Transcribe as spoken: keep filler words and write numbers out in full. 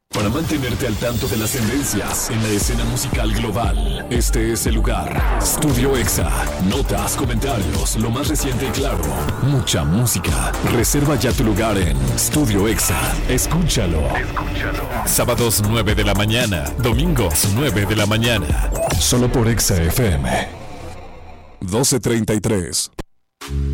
Para mantenerte al tanto de las tendencias en la escena musical global, este es el lugar. Studio Exa. Notas, comentarios, lo más reciente y claro. Mucha música. Reserva ya tu lugar en Studio Exa. Escúchalo. Escúchalo. Sábados nueve de la mañana. Domingos nueve de la mañana. Solo por Exa F M. doce treinta y tres.